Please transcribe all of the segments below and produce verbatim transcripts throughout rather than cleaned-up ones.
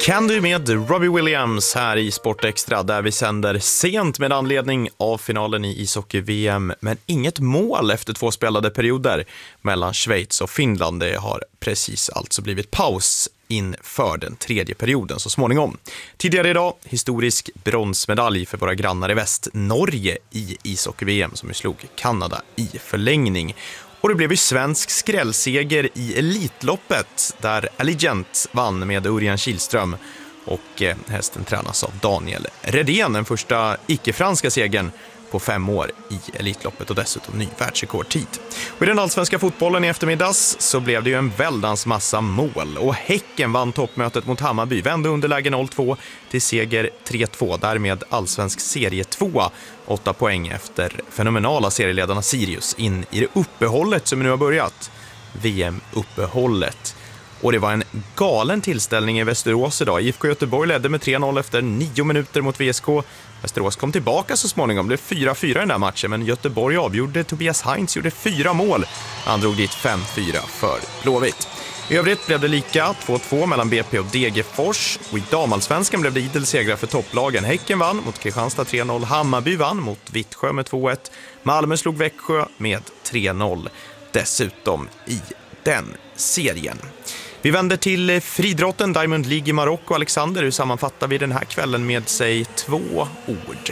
Can du med Robbie Williams här i Sport Extra, där vi sänder sent med anledning av finalen i ishockey-V M, men inget mål efter två spelade perioder mellan Schweiz och Finland. Det har precis alltså blivit paus inför den tredje perioden så småningom. Tidigare idag, historisk bronsmedalj för våra grannar i väst, Norge i ishockey-V M, som ju slog Kanada i förlängning. Och det blev ju svensk skrällseger i Elitloppet, där Allegiant vann med Örjan Kihlström, och eh, hästen tränas av Daniel Redén, den första icke-franska segern på fem år i Elitloppet och dessutom ny världsrekordtid. Och i den allsvenska fotbollen i eftermiddags så blev det ju en väldans massa mål, och Häcken vann toppmötet mot Hammarby, vände underläge noll två till seger tre två, därmed allsvensk serie två, åtta poäng efter fenomenala serieledarna Sirius in i det uppehållet som nu har börjat, V M-uppehållet. Och det var en galen tillställning i Västerås idag. I F K Göteborg ledde med tre noll efter nio minuter mot V S K. Västerås kom tillbaka så småningom, det blev fyra fyra i den där matchen, men Göteborg avgjorde. Tobias Heinz gjorde fyra mål. Han drog dit fem fyra för Blåvitt. I övrigt blev det lika två två mellan B P och Degerfors. Och i damallsvenskan blev det idel segrar för topplagen. Häcken vann mot Kristianstad tre noll. Hammarby vann mot Vittsjö med två ett. Malmö slog Växjö med tre noll. Dessutom i den serien. Vi vänder till fridrotten, Diamond League i Marocko. Alexander, hur sammanfattar vi den här kvällen med sig två ord?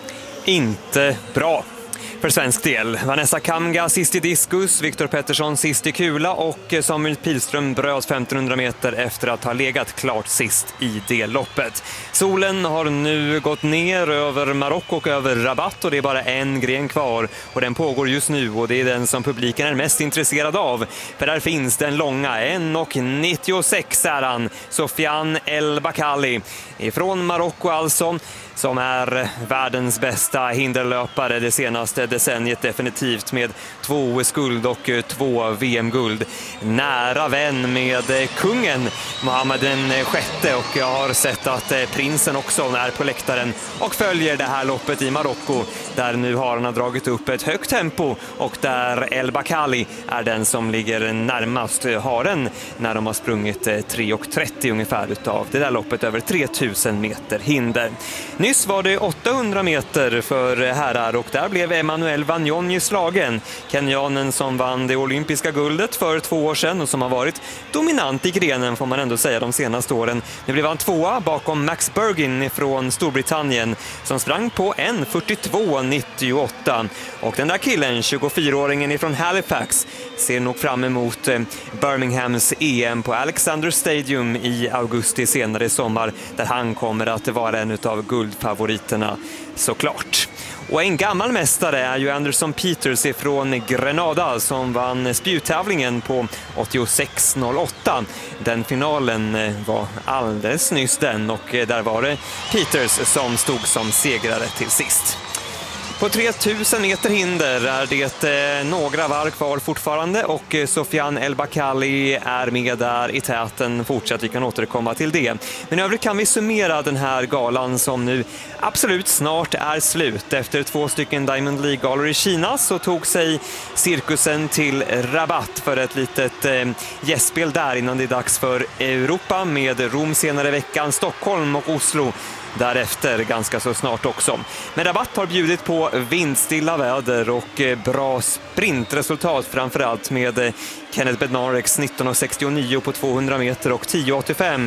Inte bra. För svensk del, Vanessa Kamga sist i diskus, Viktor Pettersson sist i kula och Samuel Pilström bröt femtonhundra meter efter att ha legat klart sist i delloppet. Solen har nu gått ner över Marocko och över Rabat, och det är bara en gren kvar, och den pågår just nu, och det är den som publiken är mest intresserad av. För där finns den långa, en nittiosex är han, Sofiane El Bakkali ifrån Marocko alltså, som är världens bästa hinderlöpare det senaste decenniet definitivt, med två O S-guld och två V M-guld. Nära vän med kungen Mohammed den sjätte, och jag har sett att prinsen också är på läktaren och följer det här loppet i Marocko, där nu har han dragit upp ett högt tempo, och där El Bakkali är den som ligger närmast haren när de har sprungit tre trettio ungefär utav det där loppet över tre tusen meter hinder. Nyss var det åttahundra meter för herrar, och där blev Emmanuel Vagnoni slagen. Kenyanen som vann det olympiska guldet för två år sedan och som har varit dominant i grenen får man ändå säga de senaste åren. Nu blev han tvåa bakom Max Bergin från Storbritannien, som sprang på en fyrtiotvå nittioåtta. Och den där killen, tjugofyraåringen ifrån Halifax, ser nog fram emot Birminghams E M på Alexander Stadium i augusti senare i sommar, där han kommer att vara en av guldfavoriterna såklart. Och en gammal mästare är ju Anderson Peters ifrån Grenada, som vann spjuttävlingen på åttiosex noll åtta. Den finalen var alldeles nyss den, och där var det Peters som stod som segrare till sist. På tre tusen meter hinder är det några varv kvar fortfarande, och Sofiane El Bakkali är med där i täten fortsatt. Vi kan återkomma till det. Men i övrigt kan vi summera den här galan som nu absolut snart är slut. Efter två stycken Diamond League-galor i Kina så tog sig cirkusen till Rabat för ett litet eh, gästspel där innan det är dags för Europa, med Rom senare i veckan, Stockholm och Oslo därefter ganska så snart också. Men Rabat har bjudit på vindstilla väder och bra sprintresultat, framförallt med Kenneth Bednarex nitton sextionio på tvåhundra meter och tio åttiofem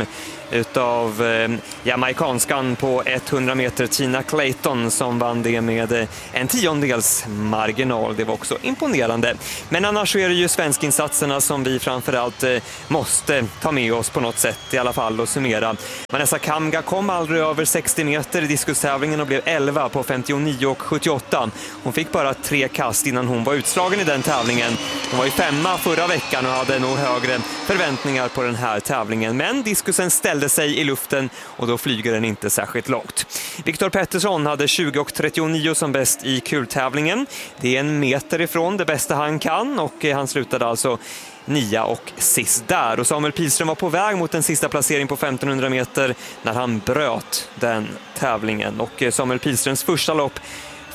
utav eh, jamaikanskan på hundra meter, Tina Clayton, som vann det med en tiondels marginal. Det var också imponerande. Men annars är det ju svenskinsatserna som vi framförallt eh, måste ta med oss på något sätt i alla fall och summera. Vanessa Kamga kom aldrig över sextio meter i diskustävlingen och blev elva på femtionio och sjuttioåtta. Hon fick bara tre kast innan hon var utslagen i den tävlingen. Hon var ju femma förra veckan och hade nog högre förväntningar på den här tävlingen. Men diskusen ställde sig i luften och då flyger den inte särskilt långt. Viktor Pettersson hade tjugo och trettionio som bäst i kultävlingen. Det är en meter ifrån det bästa han kan, och han slutade alltså nia och sist där. Och Samuel Pilström var på väg mot en sista placering på femtonhundra meter när han bröt den tävlingen. Och Samuel Pilströms första lopp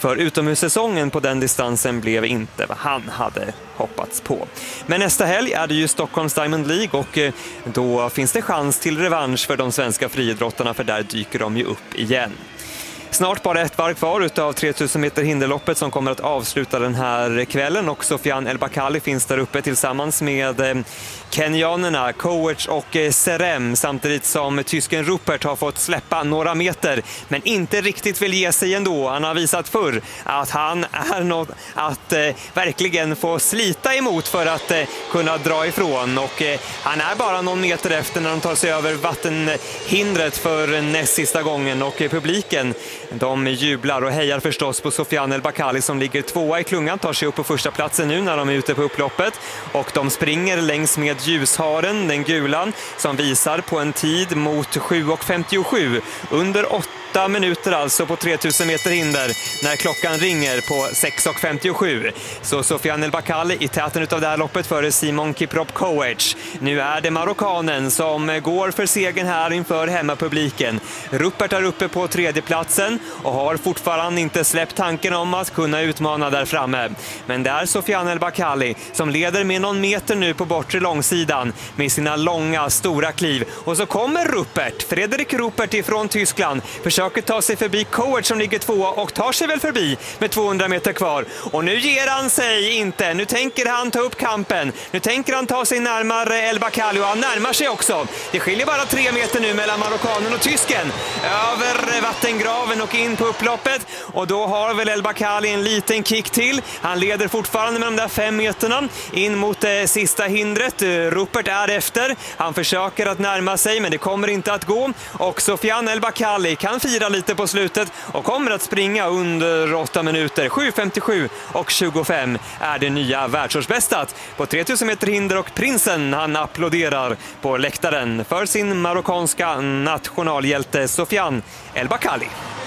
För utomhussäsongen på den distansen blev inte vad han hade hoppats på. Men nästa helg är det ju Stockholms Diamond League och då finns det chans till revansch för de svenska friidrottarna, för där dyker de ju upp igen. Snart bara ett varv kvar utav tre tusen meter hinderloppet som kommer att avsluta den här kvällen, och Sofiane El Bakkali finns där uppe tillsammans med kenyanerna Koech och Serem, samtidigt som tysken Rupert har fått släppa några meter men inte riktigt vill ge sig ändå. Han har visat förr att han är något att eh, verkligen få slita emot för att eh, kunna dra ifrån, och eh, han är bara någon meter efter när de tar sig över vattenhindret för näst sista gången, och eh, publiken de jublar och hejar förstås på Sofiane El Bakkali som ligger tvåa i klungan, tar sig upp på första platsen nu när de är ute på upploppet, och de springer längs med ljusharen, den gulan, som visar på en tid mot sju femtiosju under åtta minuter alltså på tre tusen meter hinder när klockan ringer på sex femtiosju. Så Sofiane El Bakkali i täten utav det här loppet före Simon Kiprop Koech. Nu är det marockanen som går för segern här inför hemmapubliken. Rupert är uppe på tredje platsen och har fortfarande inte släppt tanken om att kunna utmana där framme. Men det är Sofiane El Bakkali som leder med någon meter nu på bortre långsidan med sina långa stora kliv. Och så kommer Rupert, Fredrik Rupert ifrån Tyskland, försöker ta sig förbi Koech som ligger tvåa och tar sig väl förbi med tvåhundra meter kvar. Och nu ger han sig inte, nu tänker han ta upp kampen, nu tänker han ta sig närmare El Bakkali, och han närmar sig också. Det skiljer bara tre meter nu mellan marockanen och tysken över vattengraven och in på upploppet, och då har väl El Bakkali en liten kick till. Han leder fortfarande med de där fem meterna in mot det sista hindret. Rupert är efter, han försöker att närma sig men det kommer inte att gå, och Sofiane El Bakkali kan fira lite på slutet och kommer att springa under åtta minuter. Sju femtiosju och tjugofem är det nya världsårsbästat på tre tusen meter hinder, och prinsen han applåderar på läktaren för sin marockanska nationalhjälte Sofiane El Bakkali.